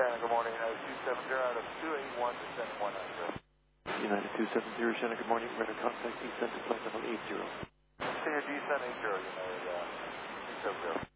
Shannon, good morning. 270 out of 281, descending 190. United 270, Shannon, good morning. Radar contact descent to flight level 80. Descent 80, United 270.